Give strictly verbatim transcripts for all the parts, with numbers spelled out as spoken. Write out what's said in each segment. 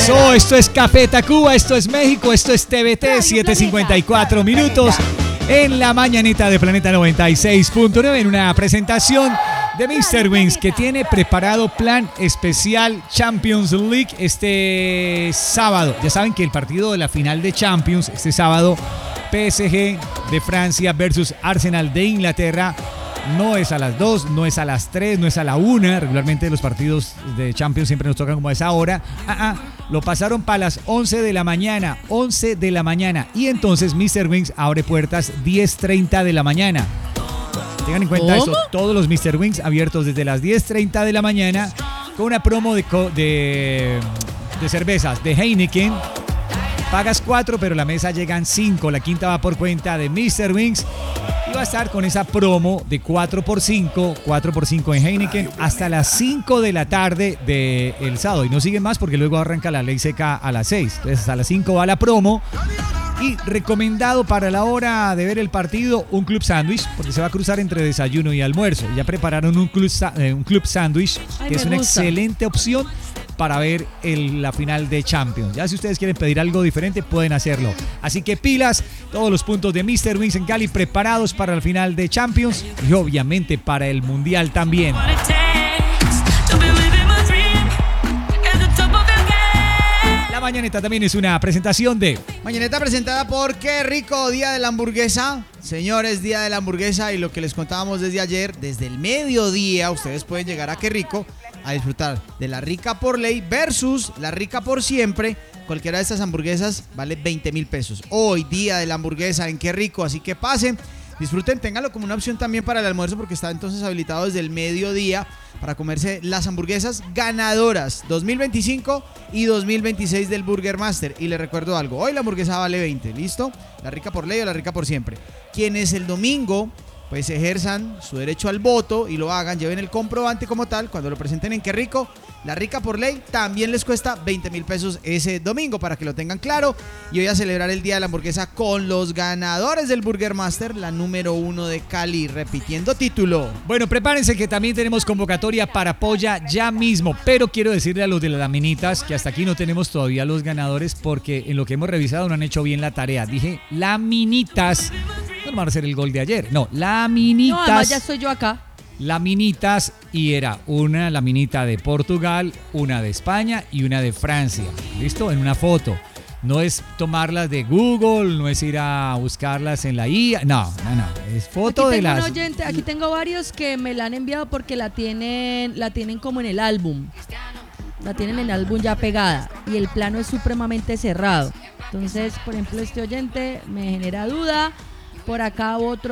pasó? Esto es Café Tacuba, esto es México, esto es T V T, siete cincuenta y cuatro minutos en la mañanita de Planeta noventa y seis punto nueve en una presentación de míster Wings, que tiene preparado plan especial Champions League este sábado. Ya saben que el partido de la final de Champions, este sábado, P S G de Francia versus Arsenal de Inglaterra, no es a las dos, no es a las tres, no es a la una. Regularmente los partidos de Champions siempre nos tocan como a esa hora. Ah, ah, lo pasaron para las once de la mañana, once de la mañana. Y entonces míster Wings abre puertas diez treinta de la mañana. Tengan en cuenta eso, todos los míster Wings abiertos desde las diez treinta de la mañana con una promo de, de, de cervezas de Heineken. Pagas cuatro, pero la mesa llegan cinco. La quinta va por cuenta de míster Wings. Y va a estar con esa promo de cuatro por cinco, cuatro por cinco en Heineken hasta las cinco de la tarde del sábado. Y no sigue más porque luego arranca la ley seca a las seis. Entonces hasta las cinco va la promo. Y recomendado para la hora de ver el partido, un club sándwich, porque se va a cruzar entre desayuno y almuerzo. Ya prepararon un club, eh, un club sándwich, que es una gusta. excelente opción para ver el, la final de Champions. Ya si ustedes quieren pedir algo diferente, pueden hacerlo. Así que pilas, todos los puntos de míster Wings en Cali preparados para el final de Champions y obviamente para el Mundial también. La mañaneta también es una presentación de... Mañaneta presentada por Qué Rico, Día de la Hamburguesa. Señores, Día de la Hamburguesa, y lo que les contábamos desde ayer, desde el mediodía, ustedes pueden llegar a Qué Rico a disfrutar de la rica por ley versus la rica por siempre. Cualquiera de estas hamburguesas vale veinte mil pesos. Hoy, Día de la Hamburguesa en Qué Rico, así que pasen, disfruten, ténganlo como una opción también para el almuerzo, porque está entonces habilitado desde el mediodía para comerse las hamburguesas ganadoras dos mil veinticinco y dos mil veintiséis del Burger Master. Y les recuerdo algo, hoy la hamburguesa vale veinte, ¿listo? La rica por ley o la rica por siempre. Quienes el domingo pues ejerzan su derecho al voto y lo hagan, lleven el comprobante como tal, cuando lo presenten en Qué Rico, la rica por ley también les cuesta veinte mil pesos ese domingo, para que lo tengan claro. Y hoy a celebrar el Día de la Hamburguesa con los ganadores del Burger Master, la número uno de Cali, repitiendo título. Bueno, prepárense que también tenemos convocatoria para Polla ya mismo, pero quiero decirle a los de las laminitas que hasta aquí no tenemos todavía los ganadores, porque en lo que hemos revisado no han hecho bien la tarea. Dije laminitas, no van a hacer el gol de ayer, no, laminitas. No, además ya estoy yo acá. Laminitas, y era una laminita de Portugal, una de España y una de Francia. ¿Listo? En una foto. No es tomarlas de Google, no es ir a buscarlas en la I A. No, no, no. Es foto aquí de tengo las... un oyente, aquí tengo varios que me la han enviado porque la tienen, la tienen como en el álbum. La tienen en el álbum ya pegada. Y el plano es supremamente cerrado. Entonces, por ejemplo, este oyente me genera duda. Por acá otro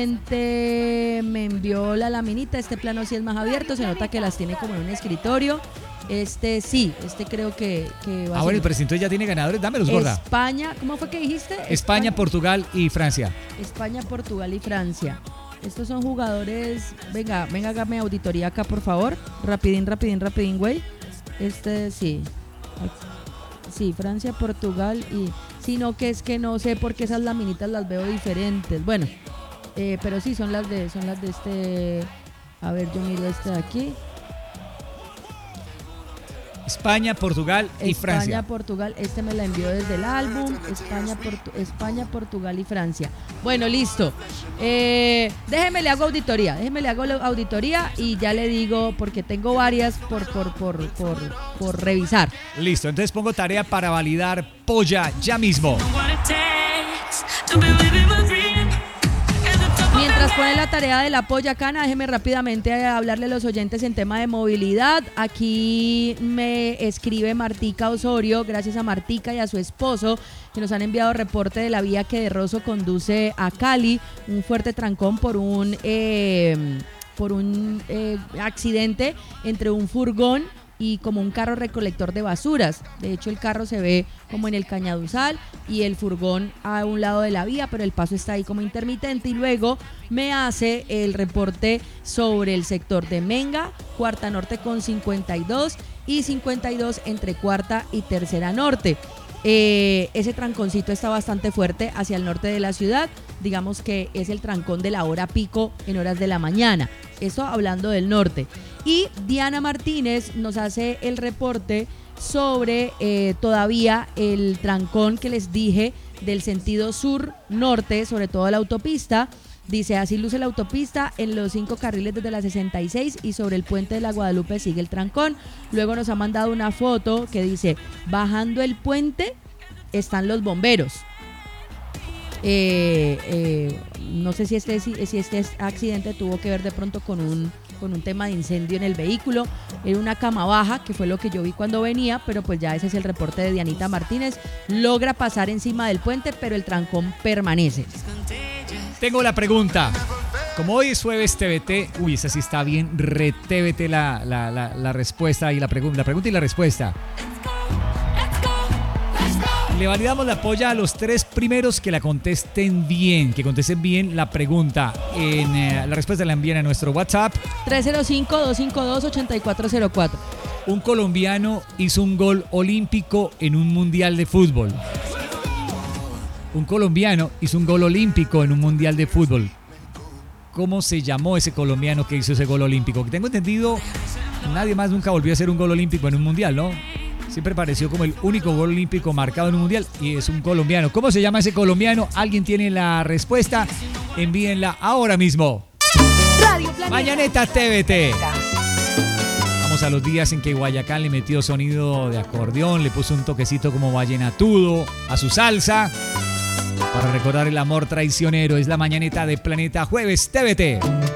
oyente me envió la laminita. Este plano sí es más abierto, se nota que las tiene como en un escritorio. Este sí, este creo que, que va ah, a bueno, ser. pero si entonces ya tiene ganadores, dámelos, gorda. España, ¿cómo fue que dijiste? España, España, Portugal y Francia. España, Portugal y Francia. Estos son jugadores. Venga, venga, hágame auditoría acá, por favor. Rapidín, rapidín, rapidín, güey. Este sí. Sí, Francia, Portugal y... Sino que es que no sé por qué esas laminitas las veo diferentes. Bueno, eh, pero sí, son las de son las de este... A ver, yo miro este de aquí. España, Portugal y España, Francia. España, Portugal, este me la envió desde el álbum. España, Portu- España, Portugal y Francia. Bueno, listo. Eh, déjeme le hago auditoría, déjeme le hago auditoría y ya le digo, porque tengo varias por, por, por, por, por revisar. Listo, entonces pongo tarea para validar Polla ya mismo. Mientras pone la tarea de la Polla Cana, déjeme rápidamente hablarle a los oyentes en tema de movilidad. Aquí me escribe Martica Osorio, gracias a Martica y a su esposo, que nos han enviado reporte de la vía que de Rosso conduce a Cali, un fuerte trancón por un, eh, por un eh, accidente entre un furgón y como un carro recolector de basuras. De hecho, el carro se ve como en el Cañaduzal y el furgón a un lado de la vía, pero el paso está ahí como intermitente. Y luego me hace el reporte sobre el sector de Menga, Cuarta Norte con cincuenta y dos y cincuenta y dos entre Cuarta y Tercera Norte. Eh, ese tranconcito está bastante fuerte hacia el norte de la ciudad. Digamos que es el trancón de la hora pico en horas de la mañana. Eso hablando del norte. Y Diana Martínez nos hace el reporte sobre eh, todavía el trancón que les dije del sentido sur-norte, sobre todo la autopista. Dice, así luce la autopista en los cinco carriles desde la sesenta y seis y sobre el puente de la Guadalupe sigue el trancón. Luego nos ha mandado una foto que dice, bajando el puente están los bomberos. Eh, eh, no sé si este, si este accidente tuvo que ver de pronto con un, con un tema de incendio en el vehículo. Era una cama baja, que fue lo que yo vi cuando venía, pero pues ya ese es el reporte de Dianita Martínez. Logra pasar encima del puente, pero el trancón permanece. Tengo la pregunta. Como hoy es jueves T V T, uy, esa sí está bien, re T V T la, la, la, la respuesta y la pregunta, la pregunta y la respuesta. Le validamos la polla a los tres primeros que la contesten bien, que contesten bien la pregunta. En, eh, la respuesta la envían a nuestro WhatsApp. tres cero cinco, dos cinco dos, ocho cuatro cero cuatro. Un colombiano hizo un gol olímpico en un mundial de fútbol. Un colombiano hizo un gol olímpico en un mundial de fútbol. ¿Cómo se llamó ese colombiano que hizo ese gol olímpico? Que tengo entendido, nadie más nunca volvió a hacer un gol olímpico en un mundial, ¿no? Siempre pareció como el único gol olímpico marcado en un mundial y es un colombiano. ¿Cómo se llama ese colombiano? ¿Alguien tiene la respuesta? Envíenla ahora mismo. Radio Planeta. Mañaneta T V T. Vamos a los días en que Guayacán le metió sonido de acordeón, le puso un toquecito como vallenatudo a su salsa. Para recordar el amor traicionero, es la mañaneta de Planeta Jueves T V T.